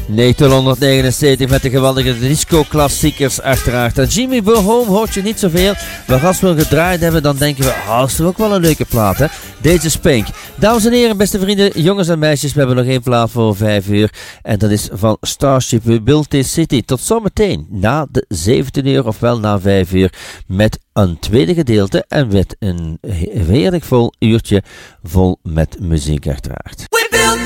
1979 met de geweldige disco-klassiekers uiteraard. En Jimmy Bohome hoort je niet zoveel, maar als we hem gedraaid hebben, dan denken we, is toch ook wel een leuke plaat, hè? Deze is Pink. Dames en heren, beste vrienden, jongens en meisjes, we hebben nog één plaat voor 5 uur. En dat is van Starship, We Built This City. Tot zometeen, na de 17 uur, ofwel na 5 uur, met een tweede gedeelte en met een heerlijk vol uurtje vol met muziek uiteraard. We built